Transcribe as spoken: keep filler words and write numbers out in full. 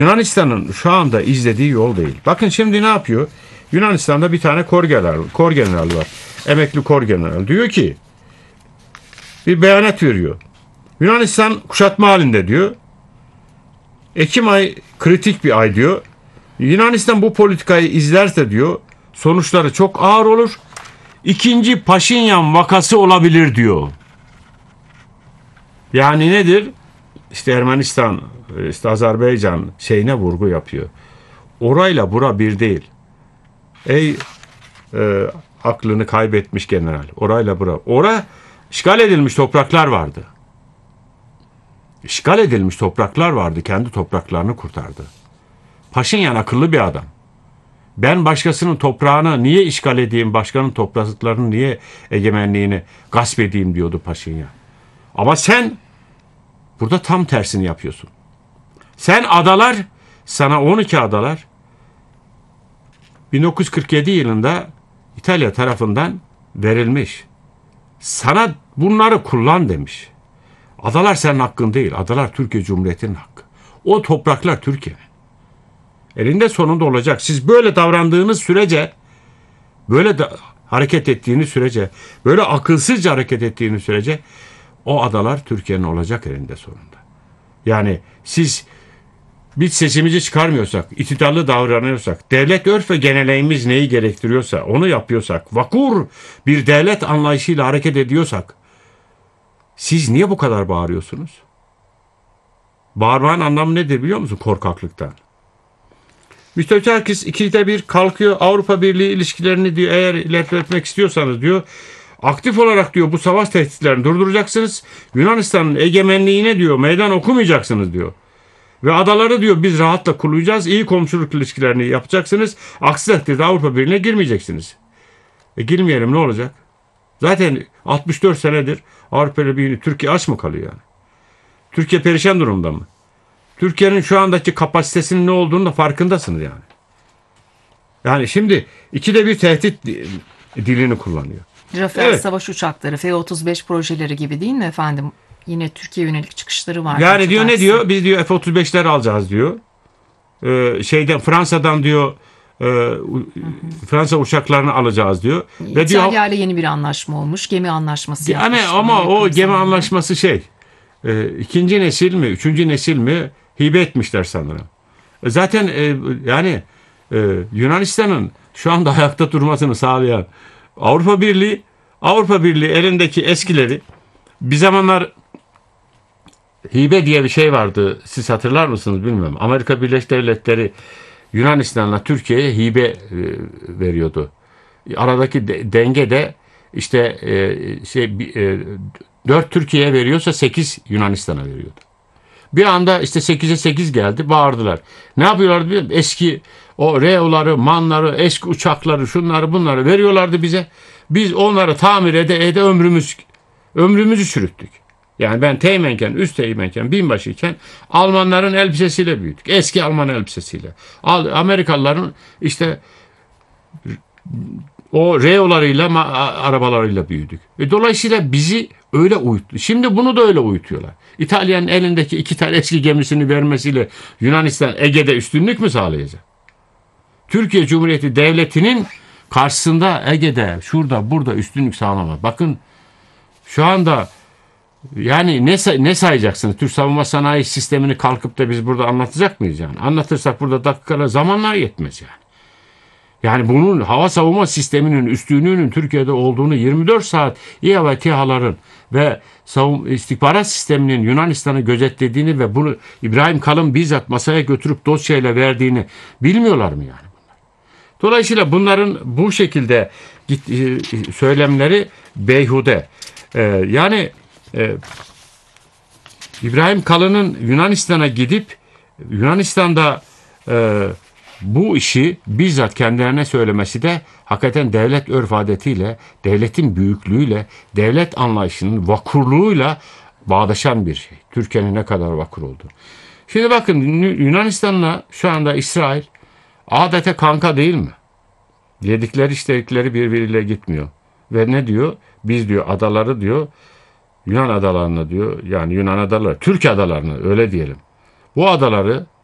Yunanistan'ın şu anda izlediği yol değil. Bakın şimdi ne yapıyor? Yunanistan'da bir tane kor general, kor general var. Emekli kor general. Diyor ki bir beyanat veriyor. Yunanistan kuşatma halinde diyor. Ekim ayı kritik bir ay diyor. Yunanistan bu politikayı izlerse diyor sonuçları çok ağır olur. İkinci Paşinyan vakası olabilir diyor. Yani nedir? İşte Ermenistan, işte Azerbaycan şeyine vurgu yapıyor. Orayla bura bir değil. Ey e, aklını kaybetmiş general. Orayla bura. Ora işgal edilmiş topraklar vardı. İşgal edilmiş topraklar vardı. Kendi topraklarını kurtardı. Paşinyan akıllı bir adam. Ben başkasının toprağını niye işgal edeyim, başkanın topraklarını niye egemenliğini gasp edeyim diyordu Paşinyan. Ama sen burada tam tersini yapıyorsun. Sen adalar, sana on iki adalar bin dokuz yüz kırk yedi yılında İtalya tarafından verilmiş. Sana bunları kullan demiş. Adalar senin hakkın değil. Adalar Türkiye Cumhuriyeti'nin hakkı. O topraklar Türkiye'nin. Elinde sonunda olacak. Siz böyle davrandığınız sürece, böyle da hareket ettiğiniz sürece, böyle akılsızca hareket ettiğiniz sürece o adalar Türkiye'nin olacak elinde sonunda. Yani siz biz sesimizi çıkarmıyorsak, iktidarlı davranıyorsak, devlet örf ve geneleğimiz neyi gerektiriyorsa onu yapıyorsak, vakur bir devlet anlayışıyla hareket ediyorsak, siz niye bu kadar bağırıyorsunuz? Bağırmanın anlamı nedir biliyor musun? Korkaklıktan. Mitsotakis ikide bir kalkıyor, Avrupa Birliği ilişkilerini diyor, eğer ilerletmek istiyorsanız diyor, aktif olarak diyor bu savaş tehditlerini durduracaksınız. Yunanistan'ın egemenliğine diyor meydan okumayacaksınız diyor. Ve adaları diyor biz rahatla kuracağız. İyi komşuluk ilişkilerini yapacaksınız. Aksi takdirde Avrupa Birliği'ne girmeyeceksiniz. E girmeyelim ne olacak? Zaten altmış dört senedir Avrupa Birliği, Türkiye aç mı kalıyor yani? Türkiye perişan durumda mı? Türkiye'nin şu andaki kapasitesinin ne olduğunu da farkındasınız yani. Yani şimdi ikide bir tehdit dilini kullanıyor. Rafael evet. Savaş uçakları, F otuz beş projeleri gibi değil mi efendim? Yine Türkiye yönelik çıkışları var. Yani diyor ne diyor? Biz diyor F otuz beşler alacağız diyor. Ee, şeyden Fransa'dan diyor e, hı hı. Fransa uçaklarını alacağız diyor. Ve İtalya ile yeni bir anlaşma olmuş. Gemi anlaşması yani yapmış. Ama o gemi zamanda. anlaşması şey e, ikinci nesil mi, üçüncü nesil mi hibe etmişler sanırım. E, zaten e, yani e, Yunanistan'ın şu anda ayakta durmasını sağlayan Avrupa Birliği, Avrupa Birliği elindeki eskileri bir zamanlar hibe diye bir şey vardı. Siz hatırlar mısınız bilmiyorum. Amerika Birleşik Devletleri Yunanistan'la Türkiye'ye hibe e, veriyordu. Aradaki de, denge de işte e, şey e, dört Türkiye'ye veriyorsa sekiz Yunanistan'a veriyordu. Bir anda işte sekize sekiz geldi, bağırdılar. Ne yapıyorlardı biliyor musun? Eski o Reo'ları, MAN'ları, eski uçakları, şunları bunları veriyorlardı bize. Biz onları tamir ede ede ömrümüz ömrümüzü çürüttük. Yani ben teğmenken, üst teğmenken, binbaşıyken Almanların elbisesiyle büyüdük. Eski Alman elbisesiyle. Amerikalıların işte o Reo'larıyla, arabalarıyla büyüdük. E dolayısıyla bizi öyle uyuttu. Şimdi bunu da öyle uyutuyorlar. İtalya'nın elindeki iki tane eski gemisini vermesiyle Yunanistan Ege'de üstünlük mü sağlayacak? Türkiye Cumhuriyeti Devleti'nin karşısında Ege'de, şurada, burada üstünlük sağlamaz. Bakın şu anda yani ne, ne sayacaksınız? Türk savunma sanayi sistemini kalkıp da biz burada anlatacak mıyız yani? Anlatırsak burada dakikalar, zamanlar yetmez yani. Yani bunun hava savunma sisteminin üstünlüğünün Türkiye'de olduğunu yirmi dört saat İHA ve TİHA'ların ve savunma istihbarat sisteminin Yunanistan'ı gözetlediğini ve bunu İbrahim Kalın bizzat masaya götürüp dosyayla verdiğini bilmiyorlar mı yani bunlar? Dolayısıyla bunların bu şekilde söylemleri beyhude. Ee, yani e, İbrahim Kalın'ın Yunanistan'a gidip Yunanistan'da e, bu işi bizzat kendilerine söylemesi de hakikaten devlet örf adetiyle, devletin büyüklüğüyle, devlet anlayışının vakurluğuyla bağdaşan bir şey. Türkiye'nin ne kadar vakur olduğu. Şimdi bakın Yunanistan'la şu anda İsrail adeta kanka değil mi? Yedikleri içtikleri birbiriyle gitmiyor. Ve ne diyor? Biz diyor adaları diyor Yunan adalarını diyor yani Yunan adaları, Türk adalarını öyle diyelim. Bu adaları